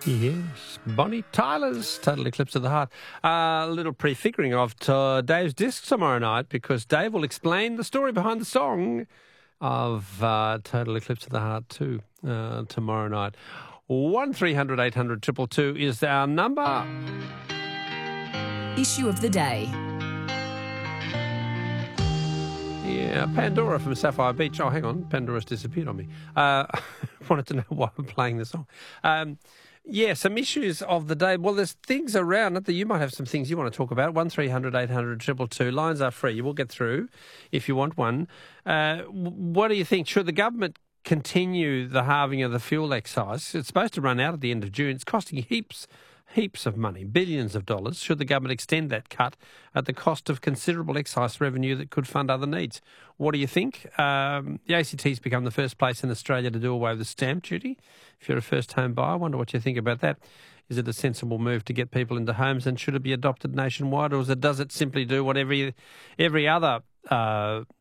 Yes, Bonnie Tyler's Total Eclipse of the Heart. A little prefiguring of Dave's disc tomorrow night, because Dave will explain the story behind the song of Total Eclipse of the Heart too tomorrow night. 1300 800 222 is our number. Issue of the day. Yeah, Pandora from Sapphire Beach. Oh, hang on, Pandora's disappeared on me. Wanted to know why I'm playing the song. Yeah, some issues of the day. Well, there's things around it that you might have some things you want to talk about. 1300 800 222. Lines are free. You will get through if you want one. What do you think? Should the government continue the halving of the fuel excise? It's supposed to run out at the end of June. It's costing heaps of money, billions of dollars. Should the government extend that cut at the cost of considerable excise revenue that could fund other needs? What do you think? The ACT's become the first place in Australia to do away with stamp duty. If you're a first-home buyer, I wonder what you think about that. Is it a sensible move to get people into homes, and should it be adopted nationwide, or does it simply do what every other